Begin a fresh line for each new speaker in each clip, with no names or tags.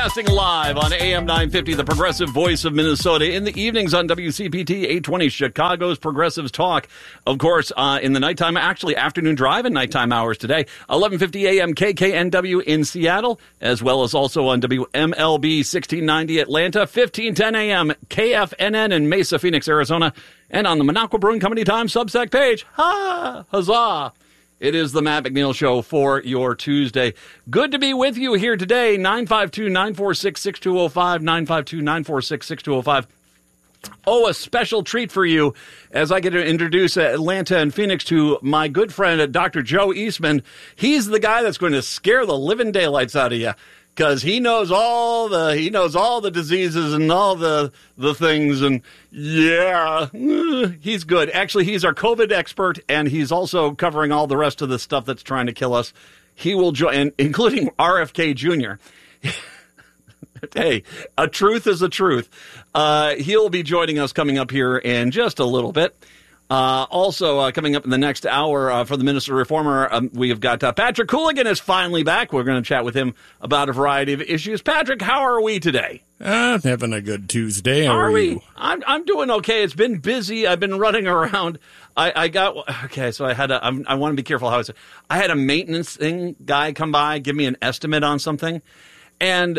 Broadcasting live on AM 950, the progressive voice of Minnesota. In the evenings on WCPT 820, Chicago's Progressives Talk. Of course, in the nighttime, actually afternoon drive and nighttime hours today. 1150 AM KKNW in Seattle, as well as also on WMLB 1690 Atlanta, 1510 AM KFNN in Mesa, Phoenix, Arizona, and on the Minocqua Brewing Company Times Substack page. Huzzah! It is the Matt McNeil Show for your Tuesday. Good to be with you here today. 952-946-6205, 952-946-6205. Oh, a special treat for you as I get to introduce Atlanta and Phoenix to my good friend, Dr. Joe Eastman. He's the guy that's going to scare the living daylights out of you, because he knows all the diseases and all the things, and yeah, he's good. Actually, he's our COVID expert, and he's also covering all the rest of the stuff that's trying to kill us. He will join, including RFK Jr. Hey, a truth is a truth. He'll be joining us coming up here in just a little bit. Also, coming up in the next hour for the Minnesota Reformer, we have got Patrick Hooligan is finally back. We're going to chat with him about a variety of issues. Patrick, how are we today?
Having a good Tuesday. How are you?
I'm doing okay. It's been busy. I've been running around. I want to be careful how I say. I had a maintenance guy come by, give me an estimate on something, and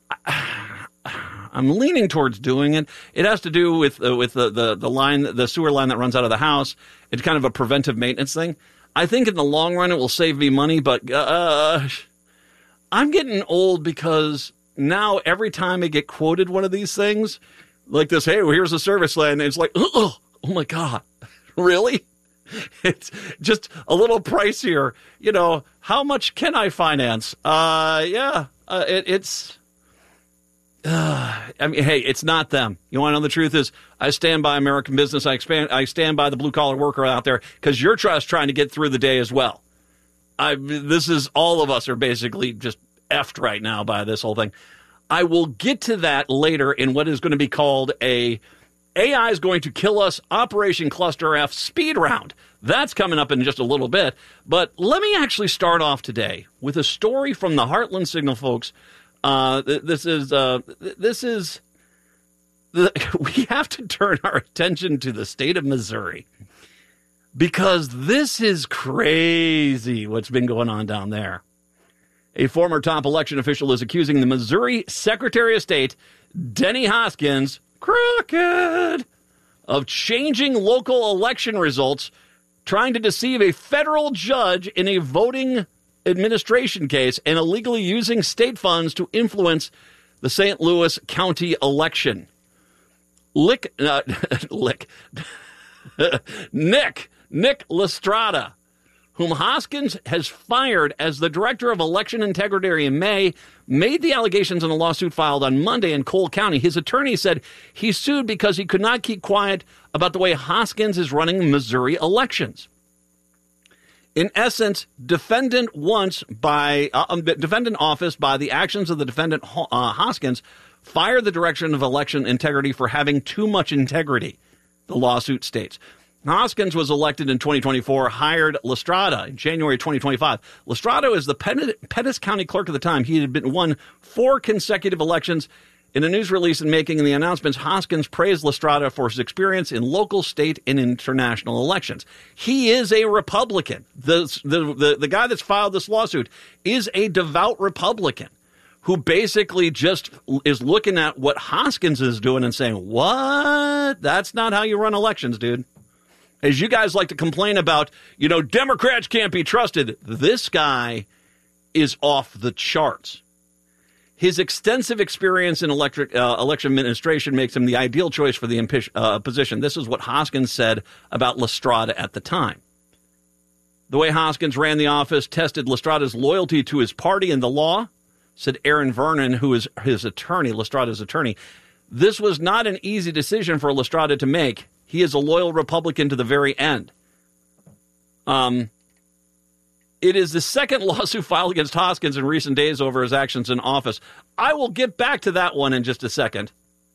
I'm leaning towards doing it. It has to do with the line, the sewer line that runs out of the house. It's kind of a preventive maintenance thing. I think in the long run it will save me money, but I'm getting old because now every time I get quoted one of these things, like this, hey, well, here's a service line, and it's like, oh my God, really? It's just a little pricier. You know, how much can I finance? It's... hey, it's not them. You want to know the truth is, I stand by American business. I stand by the blue-collar worker out there, because you're just trying to get through the day as well. This is, all of us are basically just effed right now by this whole thing. I will get to that later in what is going to be called AI is going to kill us, Operation Cluster F speed round. That's coming up in just a little bit. But let me actually start off today with a story from the Heartland Signal, folks. We have to turn our attention to the state of Missouri, because this is crazy what's been going on down there. A former top election official is accusing the Missouri Secretary of State, Denny Hoskins, crooked, of changing local election results, trying to deceive a federal judge in a voting administration case, and illegally using state funds to influence the St. Louis County election. Nick Lastrada, whom Hoskins has fired as the director of election integrity in May, made the allegations in a lawsuit filed on Monday in Cole County. His attorney said he sued because he could not keep quiet about the way Hoskins is running Missouri elections. In essence, defendant office by the actions of the defendant Hoskins fired the director of election integrity for having too much integrity, the lawsuit states. Hoskins was elected in 2024, hired Lastrada in January 2025. Lastrada was the Pettis County clerk at the time. He had won 4 consecutive elections. In a news release and making the announcements, Hoskins praised Lastrada for his experience in local, state, and international elections. He is a Republican. The guy that's filed this lawsuit is a devout Republican who basically just is looking at what Hoskins is doing and saying, what? That's not how you run elections, dude. As you guys like to complain about, Democrats can't be trusted. This guy is off the charts. His extensive experience in election administration makes him the ideal choice for the position. This is what Hoskins said about Lastrada at the time. The way Hoskins ran the office tested Lastrada's loyalty to his party and the law, said Aaron Vernon, who is his attorney, Lastrada's attorney. This was not an easy decision for Lastrada to make. He is a loyal Republican to the very end. It is the second lawsuit filed against Hoskins in recent days over his actions in office. I will get back to that one in just a second.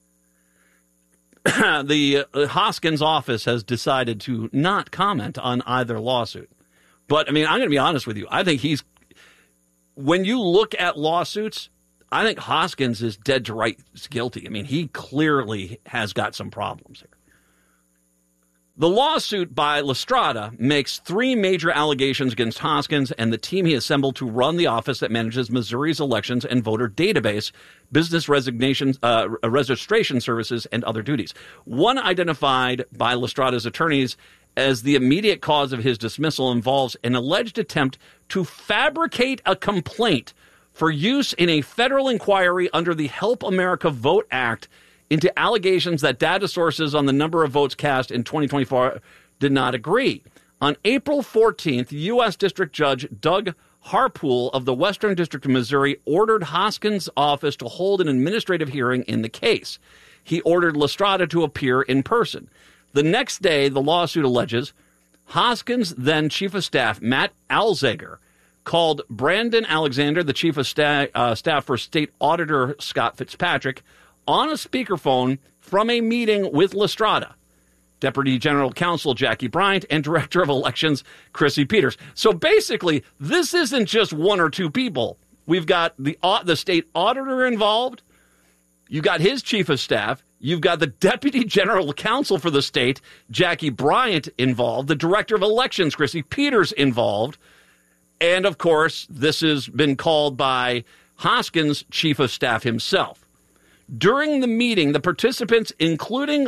The Hoskins office has decided to not comment on either lawsuit. But, I'm going to be honest with you. I think when you look at lawsuits, I think Hoskins is dead to rights guilty. I mean, he clearly has got some problems here. The lawsuit by Lestrada makes 3 major allegations against Hoskins and the team he assembled to run the office that manages Missouri's elections and voter database, business registration services, and other duties. One identified by Lestrada's attorneys as the immediate cause of his dismissal involves an alleged attempt to fabricate a complaint for use in a federal inquiry under the Help America Vote Act into allegations that data sources on the number of votes cast in 2024 did not agree. On April 14th, U.S. District Judge Doug Harpool of the Western District of Missouri ordered Hoskins' office to hold an administrative hearing in the case. He ordered Lestrada to appear in person. The next day, the lawsuit alleges, Hoskins' then Chief of Staff, Matt Alzager, called Brandon Alexander, the Chief of Staff for State Auditor Scott Fitzpatrick, on a speakerphone from a meeting with Lestrada, Deputy General Counsel Jackie Bryant, and Director of Elections Chrissy Peters. So basically, this isn't just 1 or 2 people. We've got the state auditor involved. You've got his chief of staff. You've got the Deputy General Counsel for the state, Jackie Bryant, involved. The Director of Elections, Chrissy Peters, involved. And, of course, this has been called by Hoskins' chief of staff himself. During the meeting, the participants, excluding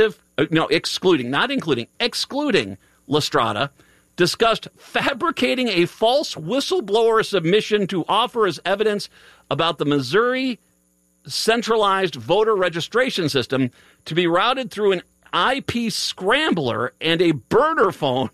Lestrada, discussed fabricating a false whistleblower submission to offer as evidence about the Missouri centralized voter registration system to be routed through an IP scrambler and a burner phone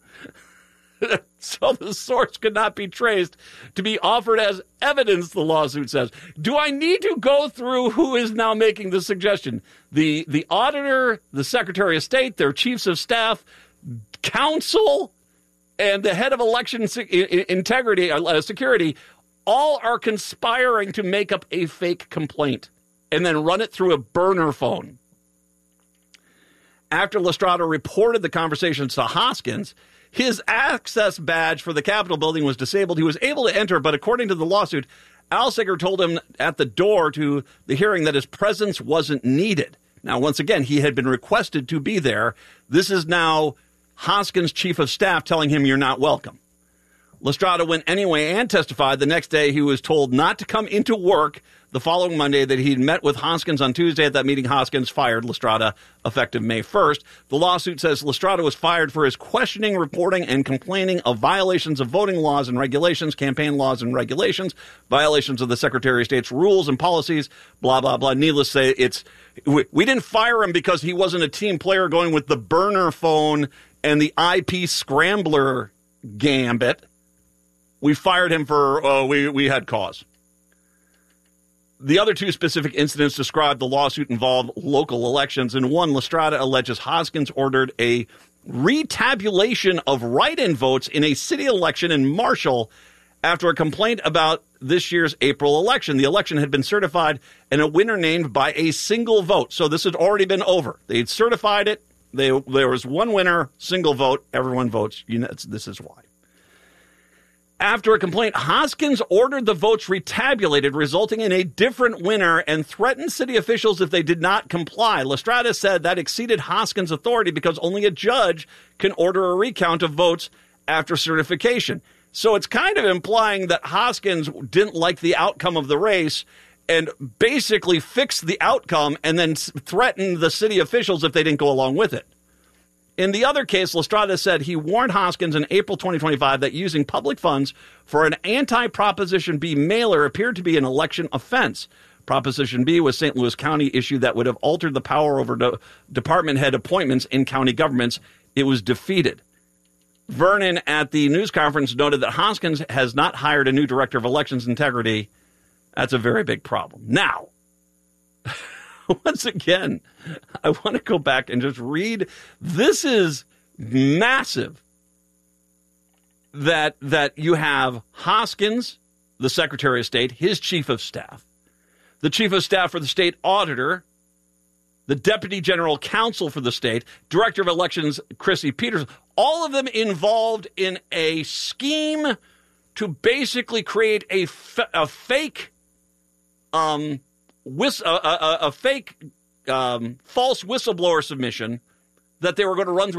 so the source could not be traced to be offered as evidence, the lawsuit says. Do I need to go through who is now making the suggestion? The auditor, the Secretary of State, their chiefs of staff, counsel, and the head of election integrity, security, all are conspiring to make up a fake complaint and then run it through a burner phone. After Lestrada reported the conversations to Hoskins, his access badge for the Capitol building was disabled. He was able to enter, but according to the lawsuit, Alzager told him at the door to the hearing that his presence wasn't needed. Now, once again, he had been requested to be there. This is now Hoskins' chief of staff telling him you're not welcome. Lestrada went anyway and testified. The next day, he was told not to come into work. The following Monday, that he'd met with Hoskins on Tuesday. At that meeting, Hoskins fired Lestrada effective May 1st. The lawsuit says Lestrada was fired for his questioning, reporting, and complaining of violations of voting laws and regulations, campaign laws and regulations, violations of the Secretary of State's rules and policies, blah, blah, blah. Needless to say, we didn't fire him because he wasn't a team player going with the burner phone and the IP scrambler gambit. We fired him for, we had cause. The other 2 specific incidents described the lawsuit involved local elections. In one, Lestrada alleges Hoskins ordered a retabulation of write-in votes in a city election in Marshall after a complaint about this year's April election. The election had been certified and a winner named by a single vote. So this had already been over. They'd certified it. There was one winner, single vote. Everyone votes. This is why. After a complaint, Hoskins ordered the votes retabulated, resulting in a different winner, and threatened city officials if they did not comply. Lestrada said that exceeded Hoskins' authority because only a judge can order a recount of votes after certification. So it's kind of implying that Hoskins didn't like the outcome of the race and basically fixed the outcome and then threatened the city officials if they didn't go along with it. In the other case, Lestrada said he warned Hoskins in April 2025 that using public funds for an anti-Proposition B mailer appeared to be an election offense. Proposition B was St. Louis County issue that would have altered the power over department head appointments in county governments. It was defeated. Vernon at the news conference noted that Hoskins has not hired a new director of elections integrity. That's a very big problem. Now, once again, I want to go back and just read. This is massive that you have Hoskins, the Secretary of State, his chief of staff, the chief of staff for the state auditor, the deputy general counsel for the state, director of elections, Chrissy Peters, all of them involved in a scheme to basically create a fake a fake false whistleblower submission that they were going to run through